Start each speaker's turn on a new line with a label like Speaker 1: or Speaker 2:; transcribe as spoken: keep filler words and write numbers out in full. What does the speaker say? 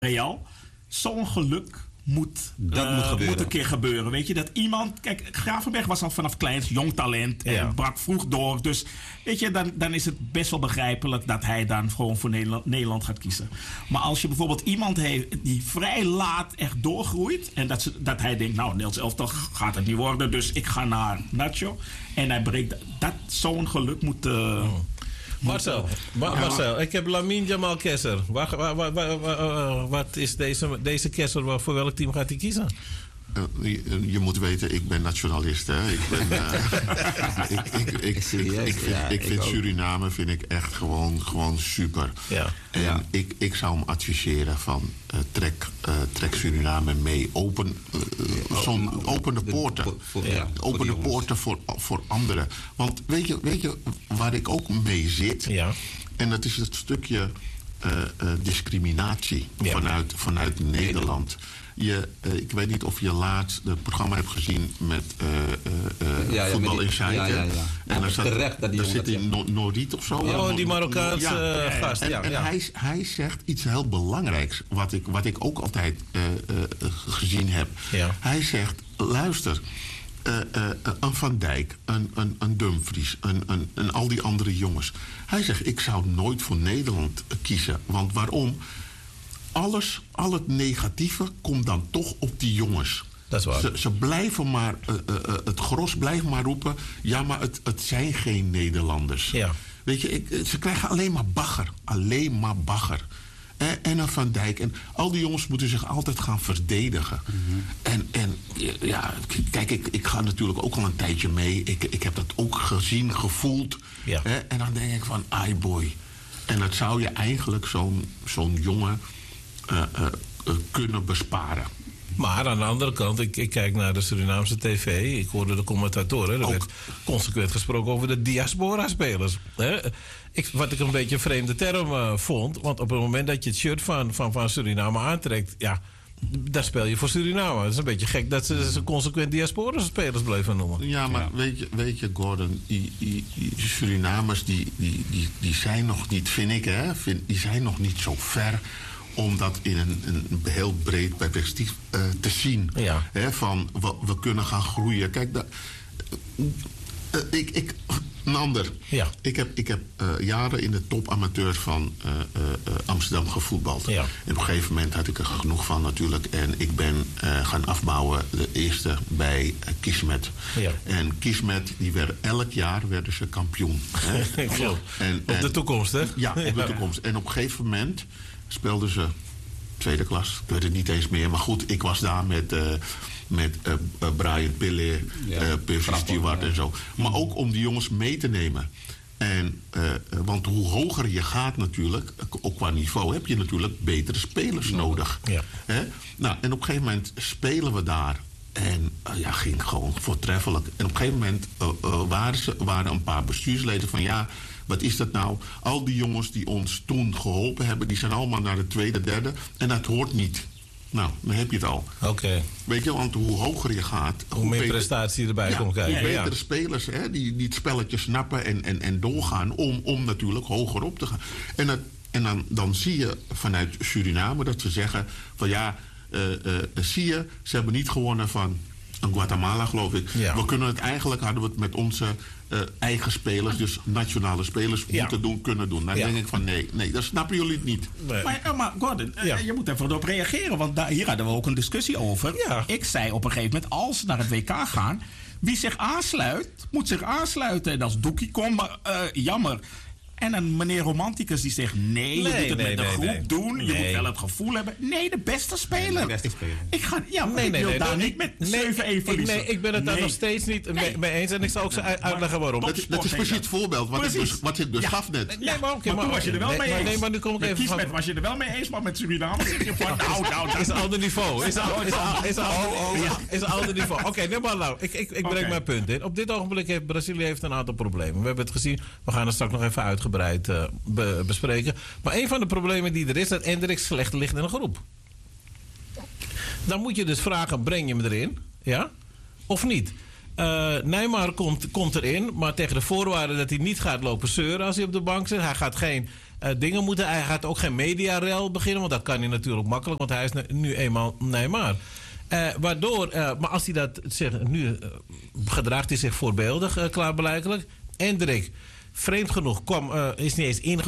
Speaker 1: Real. Zo'n geluk moet,
Speaker 2: Dat
Speaker 1: uh,
Speaker 2: moet gebeuren.
Speaker 1: moet een keer gebeuren. Weet je, dat iemand... Kijk, Gravenberg was al vanaf kleins jong talent. En
Speaker 3: Ja.
Speaker 1: brak vroeg door. Dus weet je, dan, dan is het best wel begrijpelijk dat hij dan gewoon voor Nederland, Nederland gaat kiezen. Maar als je bijvoorbeeld iemand heeft die vrij laat echt doorgroeit. En dat, ze, dat hij denkt, nou, Nederlands elftal gaat het niet worden. Dus ik ga naar Nacho. En hij breekt... Dat, zo'n geluk moet... Uh, oh.
Speaker 3: Marcel, Ma- Marcel, ik heb Lamine Jamal Kessler. Waar, waar, waar, waar, waar, wat is deze, deze Kessler, voor welk team gaat hij kiezen?
Speaker 4: Uh, je, je moet weten, ik ben nationalist. Hè. Ik, ben, uh, ik, ik, ik, ik,
Speaker 2: Serieus?
Speaker 4: ik, vind,
Speaker 2: Ja,
Speaker 4: ik vind
Speaker 2: ik
Speaker 4: Suriname vind ik echt gewoon, gewoon super.
Speaker 3: Ja.
Speaker 4: En
Speaker 2: Ja.
Speaker 4: ik, ik zou hem adviseren van uh, trek, uh, trek Suriname mee. Open, uh, zo'n, open de poorten.
Speaker 2: Voor- voor-
Speaker 3: Ja,
Speaker 2: ja, voor
Speaker 4: Open
Speaker 2: die
Speaker 4: de
Speaker 2: jongens.
Speaker 4: poorten voor, voor anderen. Want weet je, weet je waar ik ook mee zit?
Speaker 3: Ja.
Speaker 4: En dat is het stukje uh, uh, discriminatie
Speaker 3: Ja.
Speaker 4: vanuit, vanuit Nederland. Je, uh, ik weet niet of je laatst het programma hebt gezien met uh, uh, uh,
Speaker 2: Ja, ja,
Speaker 4: voetbal
Speaker 2: met die-
Speaker 4: in Zeiken.
Speaker 2: ja, ja, ja.
Speaker 4: En
Speaker 2: Ja,
Speaker 4: daar zat,
Speaker 2: terecht dat die
Speaker 4: daar
Speaker 2: jongen
Speaker 4: zit die
Speaker 2: dat
Speaker 4: no, Noriet of zo.
Speaker 3: Oh, die Marokkaanse
Speaker 4: Ja.
Speaker 3: uh, gast.
Speaker 4: En,
Speaker 3: Ja,
Speaker 4: en
Speaker 3: ja.
Speaker 4: Hij, hij zegt iets heel belangrijks, wat ik, wat ik ook altijd uh, uh, gezien heb.
Speaker 3: Ja.
Speaker 4: Hij zegt, luister, uh, uh, een Van Dijk, een, een, een Dumfries, een, een, en al die andere jongens. Hij zegt, ik zou nooit voor Nederland kiezen. Want waarom? Alles, al het negatieve komt dan toch op die jongens.
Speaker 3: Dat is waar.
Speaker 4: Ze, ze blijven maar, uh, uh, uh, het gros blijft maar roepen, ja, maar het, het zijn geen Nederlanders.
Speaker 3: Ja.
Speaker 4: Weet je, ik, ze krijgen alleen maar bagger. Alleen maar bagger. En, en een Van Dijk. En al die jongens moeten zich altijd gaan verdedigen. Mm-hmm. En, en ja, kijk, ik, ik ga natuurlijk ook al een tijdje mee. Ik, ik heb dat ook gezien, gevoeld.
Speaker 3: Ja.
Speaker 4: Hè? En dan denk ik van, ai boy. En dat zou je eigenlijk zo'n, zo'n jongen uh, uh, uh, kunnen besparen.
Speaker 3: Maar aan de andere kant, ik, ik kijk naar de Surinaamse tv. Ik hoorde de commentatoren. Er
Speaker 4: Ook.
Speaker 3: werd consequent gesproken over de diaspora-spelers. Hè? Ik, wat ik een beetje een vreemde term uh, vond. Want op het moment dat je het shirt van, van, van Suriname aantrekt, ja, daar speel je voor Suriname. Het is een beetje gek dat ze, ze consequent diaspora-spelers blijven noemen.
Speaker 4: Ja, maar
Speaker 2: Ja.
Speaker 4: Weet, je, weet je, Gordon, die, die, die Surinamers, die, die, die, die zijn nog niet, vind ik, hè, vind, die zijn nog niet zo ver om dat in een, een heel breed perspectief uh, te zien.
Speaker 3: Ja.
Speaker 4: Hè, van, we, we kunnen gaan groeien. Kijk, dat, uh, uh, ik, ik, een ander.
Speaker 3: Ja.
Speaker 4: Ik heb, ik heb uh, jaren in de topamateurs van uh, uh, uh, Amsterdam gevoetbald.
Speaker 3: Ja.
Speaker 4: En op een gegeven moment had ik er genoeg van natuurlijk. En ik ben uh, gaan afbouwen, de eerste bij uh, Kismet.
Speaker 3: Ja.
Speaker 4: En Kismet, die werden elk jaar werden ze kampioen. Hè?
Speaker 3: Klopt.
Speaker 4: En,
Speaker 3: Op de
Speaker 4: en-
Speaker 3: toekomst, hè?
Speaker 4: Ja, op de toekomst. En op een gegeven moment speelden ze tweede klas. Ik weet het niet eens meer. Maar goed, ik was daar met, uh, met uh, uh, Brian Pille,
Speaker 2: Ja,
Speaker 4: uh, Percy
Speaker 2: Frappel,
Speaker 4: Stewart
Speaker 2: ja.
Speaker 4: en zo. Maar ook om die jongens mee te nemen. En, uh, want hoe hoger je gaat natuurlijk, ook qua niveau, heb je natuurlijk betere spelers nodig.
Speaker 3: Ja.
Speaker 4: Hè? Nou, en op een gegeven moment spelen we daar. En uh, ja, ging gewoon voortreffelijk. En op een gegeven moment uh, uh, waren, ze, waren een paar bestuursleden van ja, wat is dat nou? Al die jongens die ons toen geholpen hebben, die zijn allemaal naar de tweede, derde. En dat hoort niet. Nou, dan heb je het al.
Speaker 3: Oké. Okay.
Speaker 4: Weet je, want hoe hoger je gaat,
Speaker 3: Hoe meer
Speaker 4: beter,
Speaker 3: prestatie erbij
Speaker 4: ja,
Speaker 3: komt kijken.
Speaker 4: hoe
Speaker 3: Ja.
Speaker 4: betere spelers hè, die, die het spelletje snappen en, en, en doorgaan om, om natuurlijk hoger op te gaan. En, dat, en dan, dan zie je vanuit Suriname dat ze zeggen van ja, uh, uh, zie je, ze hebben niet gewonnen van een Guatemala, geloof ik.
Speaker 3: Ja.
Speaker 4: We kunnen het eigenlijk, hadden we het met onze uh, eigen spelers, dus nationale spelers,
Speaker 3: Ja.
Speaker 4: moeten doen, kunnen doen. Dan
Speaker 3: Ja.
Speaker 4: denk ik van nee, nee, dat snappen jullie niet.
Speaker 3: Nee.
Speaker 1: Maar, uh, maar Gordon, uh,
Speaker 3: Ja.
Speaker 1: je moet even erop reageren. Want daar, hier hadden we ook een discussie over.
Speaker 3: Ja.
Speaker 1: Ik zei op een gegeven moment, als ze naar het W K gaan, wie zich aansluit, moet zich aansluiten. En als Doekie komt, maar uh, jammer. En een meneer Romanticus die zegt, nee, je
Speaker 3: Nee,
Speaker 1: moet het
Speaker 3: nee,
Speaker 1: met de
Speaker 3: nee,
Speaker 1: groep
Speaker 3: nee.
Speaker 1: doen. Je
Speaker 3: Nee.
Speaker 1: moet wel het gevoel hebben. Nee, de beste speler.
Speaker 2: De beste speler.
Speaker 1: Ik ga, ja, maar
Speaker 3: Nee,
Speaker 1: ik
Speaker 3: nee,
Speaker 1: wil
Speaker 3: nee.
Speaker 1: daar
Speaker 3: nee,
Speaker 1: niet met
Speaker 3: nee,
Speaker 1: zeven één
Speaker 3: ik,
Speaker 1: verliezen.
Speaker 3: nee, ik ben het daar
Speaker 1: Nee.
Speaker 3: nog steeds niet mee, mee eens. En ik zal ook zo uit- uitleggen waarom.
Speaker 4: Dat, dat is precies het voorbeeld wat ik
Speaker 1: Precies.
Speaker 4: dus, wat ik dus
Speaker 1: Ja.
Speaker 4: gaf net.
Speaker 3: Nee, maar oké.
Speaker 1: maar toen was je er wel
Speaker 3: nee,
Speaker 1: mee
Speaker 3: maar,
Speaker 1: eens.
Speaker 3: Nee, maar nu kom ik
Speaker 1: Met
Speaker 3: even
Speaker 1: Kiesmet
Speaker 3: van...
Speaker 1: was je er wel mee eens, maar met Suriname zeg je van, nou, nou, dat
Speaker 3: Is een ander niveau. Is een is een- is een ander- is een ander niveau. Oké, nee, maar nou, ik, ik, ik breng
Speaker 1: Oké.
Speaker 3: mijn punt in. Op dit ogenblik heeft Brazilië heeft een aantal problemen. We hebben het gezien. We gaan het straks nog even uitgebreid uh, be, bespreken. Maar een van de problemen die er is, dat Hendricks slecht ligt in een groep. Dan moet je dus vragen, breng je hem erin? Ja? Of niet? Uh, Neymar komt, komt erin, maar tegen de voorwaarde dat hij niet gaat lopen zeuren als hij op de bank zit. Hij gaat geen uh, dingen moeten. Hij gaat ook geen mediarel beginnen, want dat kan hij natuurlijk makkelijk, want hij is nu eenmaal Neymar. Uh, waardoor, uh, maar als hij dat zegt, nu uh, gedraagt hij zich voorbeeldig, uh, klaarblijkelijk. Endrik, vreemd genoeg, kwam, uh, is niet eens ingevallen.